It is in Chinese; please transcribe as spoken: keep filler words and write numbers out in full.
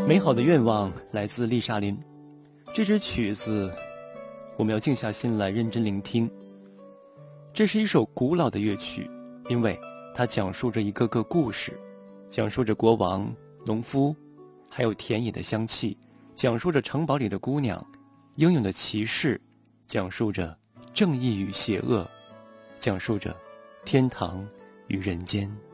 美好的愿望来自丽莎琳。这支曲子我们要静下心来认真聆听。这是一首古老的乐曲，因为它讲述着一个个故事，讲述着国王、农夫，还有田野的香气，讲述着城堡里的姑娘，英勇的骑士，讲述着正义与邪恶，讲述着天堂与人间。